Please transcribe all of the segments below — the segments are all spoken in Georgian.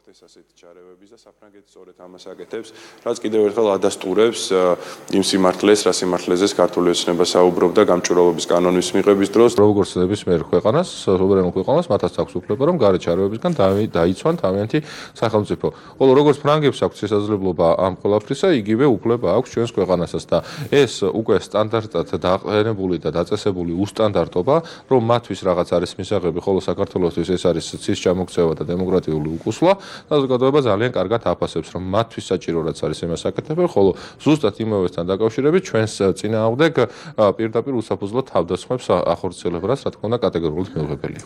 მოხდეს ასეთი ჩარევების და საფრანგეთი სწორედ ამას აკეთებს, რაც კიდევ ერთხელ ადასტურებს იმ სიმართლეს, რა სიმართლეზეც ქართული ოცნება საუბრობდა გამჭვირვალობის კანონის მიღების დროს. როგორც ნებისმიერ ქვეყანას, სუვერენულ ქვეყანას მათაც აქვს უფლება, რომ გარე ჩარევებისგან დაიცვან თავიანთი სახელმწიფო. ხოლო როგორც ფრანგებს აქვს შესაძლებლობა ამ ყველაფრისა, იგივე უფლება აქვს ჩვენს ქვეყანასაც და ეს უკვე სტანდარტად დაყენებული და დაწესებული უსტანდარტობა, რომ მათთვის რაღაც არის მისაღები, ხოლო საქართველოსთვის ეს არის ცის ჩამოქცევა და დემოკრატიული უკუსლა, საზოგადოება ძალიან კარგად აფასებს, რომ მათთვის საჭირო რაც არის იმას აკეთებენ, ხოლო ზუსტად იმავესთან დაკავშირებით ჩვენს წინააღმდეგ პირდაპირ უსაფუძვლო თავდასხმებს ახორციელებენ, რა თქმა უნდა, კატეგორიულად მიუღებელია.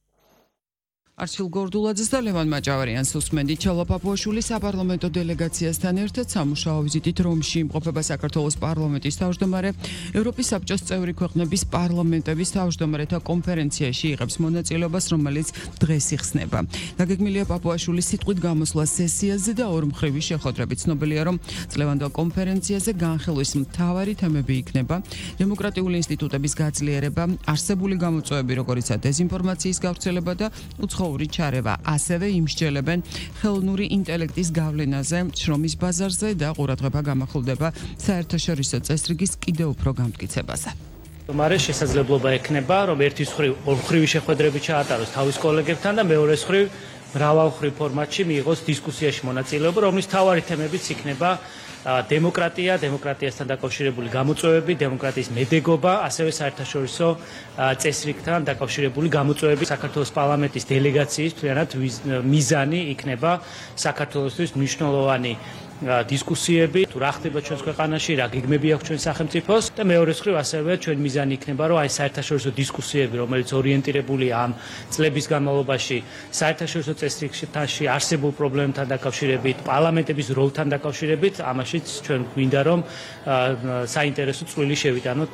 არჩილ გორდულაძეს და ლევან მაჭავარიანს უსმენდით. ჩალა პაპუაშვილი საპარლამენტო დელეგაციასთან ერთად სამუშაო ვიზიტით რომში იმყოფება საქართველოს პარლამენტის თავმჯდომარე, ევროპის საბჭოს წევრი ქვეყნების პარლამენტების თავმჯდომარეთა კონფერენციაში იღებს მონაწილეობას, რომელიც დღეს იხსნება. დაგეგმილია პაპუაშვილის სიტყვით გამოსვლა სესიაზე და ორმხრივი შეხვედრებით. ცნობილია, რომ წლევანდელ კონფერენციაზე განხილვის მთავარი თემები იქნება დემოკრატიული ინსტიტუტების გაძლიერება, არსებული გამოწვევები, როგორიცაა დეზინფორმაციის გავრცელება და უცხოური ჩარევა, ასევე იმსჯელებენ ხელოვნური ინტელექტის გავლენაზე შრომის ბაზარზე და ყურადღება გამახვილდება საერთაშორისო წესრიგის კიდევ უფრო გამტკიცებაზე. მარე შესაძლებლობა ექნება, რომ ერთის მხრივ ორმხრივი შეხვედრები ჩაატაროს თავის კოლეგებთან და მეორეს მხრივ მრავალმხრივ ფორმატში მიიღოს დისკუსიაში მონაწილეობა, რომლის მთავარი თემებიც იქნება დემოკრატია, დემოკრატიასთან დაკავშირებული გამოწვევები, დემოკრატიის მედეგობა, ასევე საერთაშორისო წესრიგთან დაკავშირებული გამოწვევები. საქართველოს პარლამენტის დელეგაციის მთლიანად მიზანი იქნება საქართველოსთვის მნიშვნელოვანი დისკუსიები, თუ რა ხდება ჩვენს ქვეყანაში, რა გეგმები აქვს ჩვენ სახელმწიფოს და მეორეს მხრივ ასევე ჩვენ მიზანი იქნება, რომ აი საერთაშორისო დისკუსიები, რომელიც ორიენტირებულია ამ წლების განმავლობაში საერთაშორისო წესრიგში არსებულ პრობლემებთან დაკავშირებით, პარლამენტების როლთან დაკავშირებით, ამაშიც ჩვენ გვინდა რომ საინტერესო წვლილი შევიტანოთ.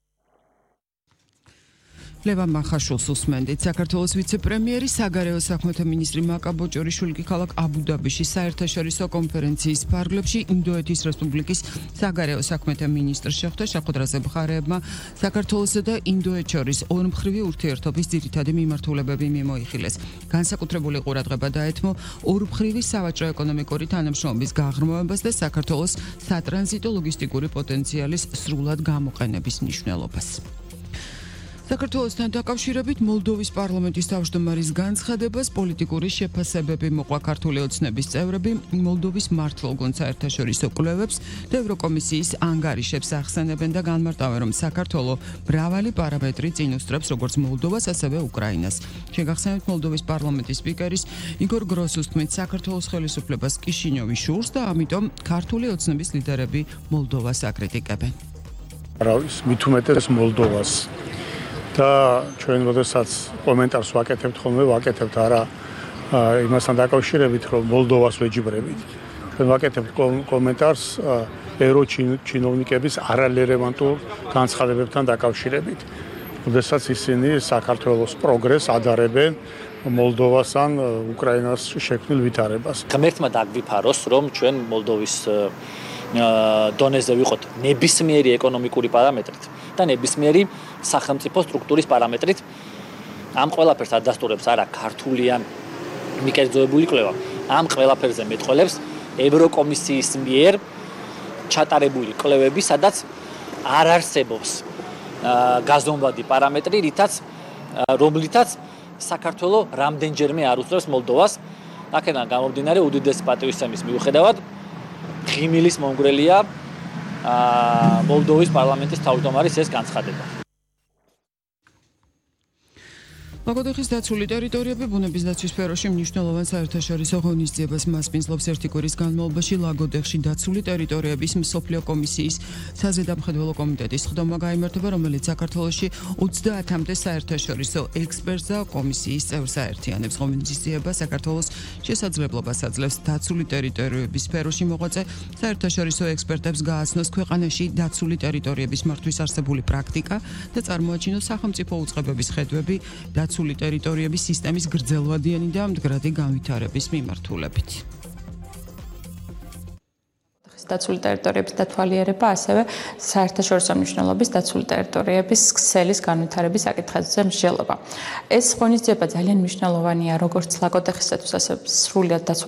ლევან მახაშვილს უსმენდით. საქართველოს ვიცე-პრემიერი, საგარეო საქმეთა მინისტრი მაკა ბოჭორიშვილი ქალაქ აბუ-დაბიში საერთაშორისო კონფერენციის ფარგლებში ინდოეთის რესპუბლიკის საგარეო საქმეთა მინისტრს შეხვდა. შეხვედრაზე მხარეებმა საქართველოსა და ინდოეთს შორის ორმხრივი ურთიერთობის ძირითადი მიმართულებები მიმოიხილეს. განსაკუთრებული ყურადღება დაეთმო ორმხრივი სავაჭრო-ეკონომიკური თანამშრომლობის გაღრმავებას და საქართველოს სატრანზიტო ლოგისტიკური პოტენციალის სრულად გამოყენების მნიშვნელობას. საქართველოსთან დაკავშირებით მოლდოვის პარლამენტის თავმჯდომარის განცხადებას პოლიტიკური შეფასებები მოყვა. ქართული ოცნების წევრები მოლდოვის მართლგუნდ საერთაშორისო კვლევებს და ევროკომისიის ანგარიშებს ახსენებენ და განმარტავენ, რომ საქართველო მრავალი პარამეტრი წინ უსწრებს როგორც მოლდოვას, ასევე უკრაინას. შეგახსენებთ მოლდოვის პარლამენტის სპიკერის იგორ გროსუს თქმით, საქართველოს ხელისუფლებას კიშინიოვი შურს და ამიტომ ქართული ოცნების ლიდერები მოლდოვას აკრიტიკებენ. არავის მით უმეტეს მოლდოვას და ჩვენ როდესაც კომენტარს ვაკეთებთ ხოლმე ვაკეთებთ არა იმასთან დაკავშირებით რომ მოლდოვას ვეჯიბრებით. ჩვენ ვაკეთებთ კომენტარს ევროჩინოვნიკების არარელევანტურ განცხადებებთან დაკავშირებით. როდესაც ისინი საქართველოს პროგრესს ადარებენ მოლდოვას ან უკრაინას შექმნილ ვითარებას. ღმერთმა დაგვიფაროს რომ ჩვენ მოლდოვის დონეზე ვიყოთ ნებისმიერი ეკონომიკური პარამეტრით და ნებისმიერი სახელმწიფო სტრუქტურის პარამეტრით. ამ ყველაფერს ადასტურებს არა ქართული ან მიკერძოებული კვლევა. ამ ყველაფერზე მეტყველებს ევროკომისიის მიერ ჩატარებული კვლევები, სადაც არ არსებობს გაზომვადი პარამეტრი, რომლითაც საქართველო რამდენჯერმე არ უსწრებს მოლდოვას. აქედან გამომდინარე უდიდესი პატივისცემის მიუხედავად ღიმილის მომგვრელია მოლდოვის პარლამენტის თავმჯდომარის ეს განცხადება. ლაგოდეხის დაცული ტერიტორიები ბუნების დაცვის სფეროში მნიშვნელოვან საერთაშორისო ღონისძიებას მასპინძლობს. ერთი კვირის განმავლობაში ლაგოდეხში დაცული ტერიტორიების მსოფლიო კომისიის საზედამხედველო კომიტეტის ხდომა გაიმართება, რომელიც საქართველოში 30-მდე საერთაშორისო ექსპერტს და კომისიის წევრს აერთიანებს. ღონისძიება საქართველოს შესაძლებლობას აძლევს დაცული ტერიტორიების სფეროში მოღვაწე საერთაშორისო ექსპერტებს გააცნოს ქვეყანაში დაცული ტერიტორიების მართვის არსებული პრაქტიკა და წარმოაჩინოს სახელმწიფო უწყებების ხედვები დაცული ტერიტორიების სისტემის გრძელვადიანი და მდგრადი განვითარების მიმართულებით. დაცული ტერიტორიების დათვალიერება, ასევე საერთაშორისო მნიშვნელობის დაცული ტერიტორიების ქსელის განვითარების საკითხებზე მსჯელობა. ეს ღონისძიება ძალიან მნიშვნელოვანია როგორც ლაგოდეხისათვის, ასევე სრულად დაცული